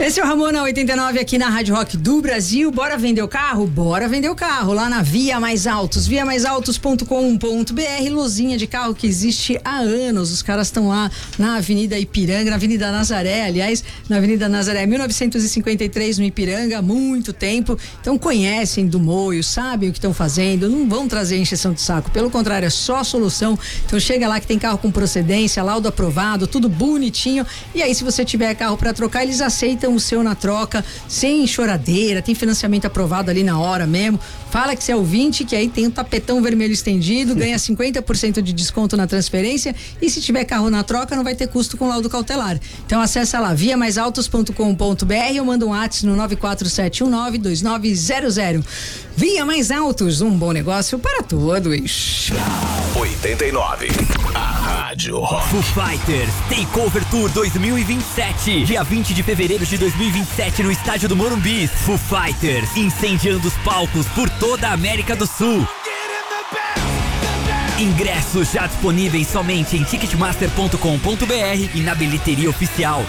Esse é o Ramona 89 aqui na Rádio Rock do Brasil. Bora vender o carro? Bora vender o carro lá na Via Mais Autos, viamaisautos.com.br. Lozinha de carro que existe há anos. Os caras estão lá na Avenida Ipiranga, na Avenida Nazaré, aliás, na Avenida Nazaré 1953 no Ipiranga, há muito tempo. Então conhecem do moio, sabem o que estão fazendo, não vão trazer encheção de saco, pelo contrário, é só solução. Então chega lá que tem carro com procedência, laudo aprovado, tudo bonitinho. E aí, se você tiver carro para trocar, eles aceitam o seu na troca, sem choradeira, tem financiamento aprovado ali na hora mesmo. Fala que você é ouvinte, que aí tem um tapetão vermelho estendido, ganha 50% de desconto na transferência, e se tiver carro na troca, não vai ter custo com laudo cautelar. Então acessa lá, viamaisautos.com.br ou manda um WhatsApp no 947192900. Via Mais Autos, um bom negócio para todos. 89, a Rádio Rock. Foo Fighters Takeover Tour 2027, dia 20 de fevereiro de 2027 no estádio do Morumbi. Foo Fighters incendiando os palcos por toda a América do Sul. Ingressos já disponíveis somente em ticketmaster.com.br e na bilheteria oficial.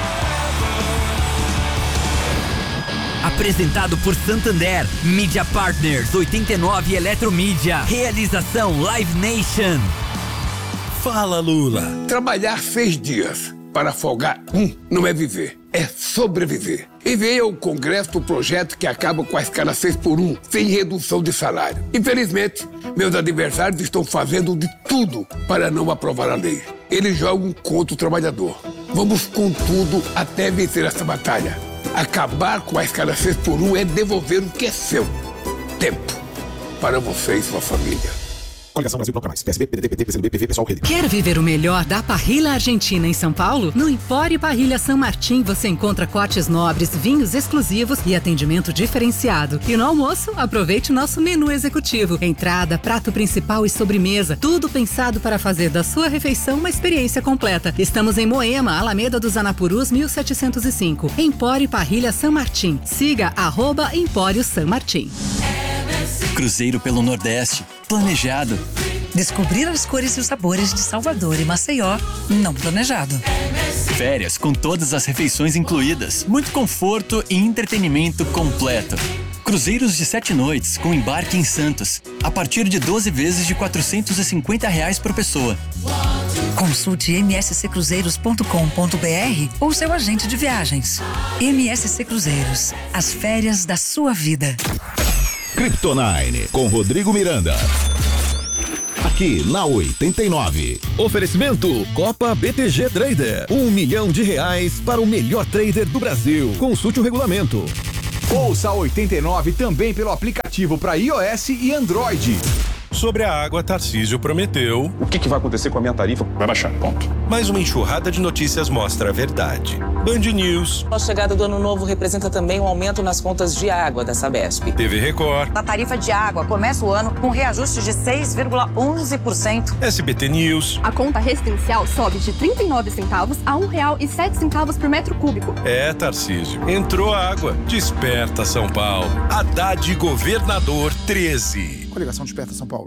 Apresentado por Santander, Media Partners, 89 Eletromídia, realização Live Nation. Fala, Lula. Trabalhar 6 dias para folgar não é viver, é sobreviver. Enviei ao Congresso o projeto que acaba com a escala 6x1, sem redução de salário. Infelizmente, meus adversários estão fazendo de tudo para não aprovar a lei. Eles jogam contra o trabalhador. Vamos com tudo até vencer essa batalha. Acabar com a escala 6x1 é devolver o que é seu. Tempo. Para você e sua família. Coligação Brasil Canais. PSB, PDT, PT, PCdoB, PV, Pessoal, Rede. Quer viver o melhor da Parrilla Argentina em São Paulo? No Empório Parrilla San Martín você encontra cortes nobres, vinhos exclusivos e atendimento diferenciado. E no almoço, aproveite o nosso menu executivo. Entrada, prato principal e sobremesa. Tudo pensado para fazer da sua refeição uma experiência completa. Estamos em Moema, Alameda dos Anapurus, 1705. Empório Parrilla San Martín. Siga @Empório San Martín. Cruzeiro pelo Nordeste. Planejado. Descobrir as cores e os sabores de Salvador e Maceió, não planejado. Férias com todas as refeições incluídas. Muito conforto e entretenimento completo. Cruzeiros de 7 noites com embarque em Santos. A partir de 12 vezes de R$450 por pessoa. Consulte msccruzeiros.com.br ou seu agente de viagens. MSC Cruzeiros. As férias da sua vida. Kryptonine, com Rodrigo Miranda. Aqui na 89. Oferecimento Copa BTG Trader. R$1 milhão para o melhor trader do Brasil. Consulte o regulamento. Ouça a 89 também pelo aplicativo para iOS e Android. Sobre a água, Tarcísio prometeu. O que vai acontecer com a minha tarifa? Vai baixar, ponto. Mais uma enxurrada de notícias mostra a verdade. Band News. A chegada do ano novo representa também um aumento nas contas de água da Sabesp. TV Record. A tarifa de água começa o ano com reajuste de 6,11%. SBT News. A conta residencial sobe de 39 centavos a R$1,07 por metro cúbico. É, Tarcísio. Entrou a água. Desperta São Paulo. Haddad Governador 13. Coligação Desperta São Paulo.